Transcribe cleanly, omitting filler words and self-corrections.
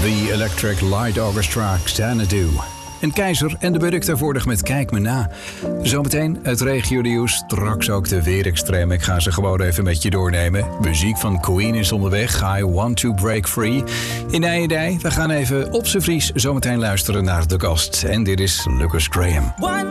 The Electric Light Orchestra, Xanadu. En Keizer en de Burk daarvoor met Kijk me na. Zometeen het regionieuws, straks ook de weerextreem. Ik ga ze gewoon even met je doornemen. Muziek van Queen is onderweg, I Want to Break Free. In Nijenday, we gaan even op z'n Fries zometeen luisteren naar de gast. En dit is Lucas Graham.